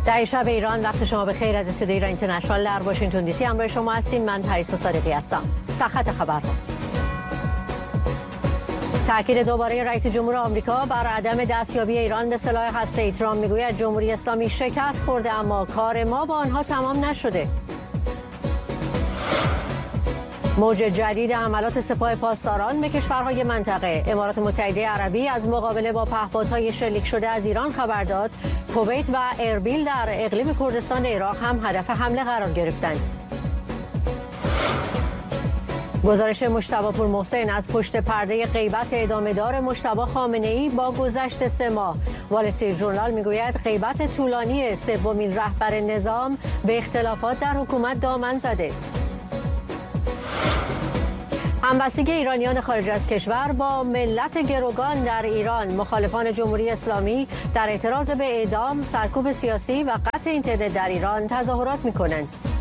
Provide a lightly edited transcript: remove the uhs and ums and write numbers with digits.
در شب ایران وقت شما بخیر. از استودیوی ایران اینترنشنال در واشنگتن دی سی همراه شما هستیم. من پریسا صادقی هستم. سرخط خبرها. تأکید دوباره رئیس جمهور آمریکا بر عدم دستیابی ایران به سلاح هسته‌ای. ترامپ میگوید جمهوری اسلامی شکست خورده اما کار ما با آنها تمام نشده. موج جدید حملات سپاه پاسداران به کشورهای منطقه. امارات متحده عربی از مقابله با پهپادهای شلیک شده از ایران خبر داد. کویت و اربیل در اقلیم کردستان عراق هم هدف حمله قرار گرفتند. گزارش مجتبی پورمحسن از پشت پرده غیبت ادامه‌دار مجتبی خامنه‌ای با گذشت 3 ماه. وال استریت ژورنال میگوید غیبت طولانی سومین رهبر نظام به اختلافات در حکومت دامن زده. همبستگی ایرانیان خارج از کشور با ملت گروگان در ایران. مخالفان جمهوری اسلامی در اعتراض به اعدام، سرکوب سیاسی و قطع اینترنت در ایران تظاهرات می‌کنند.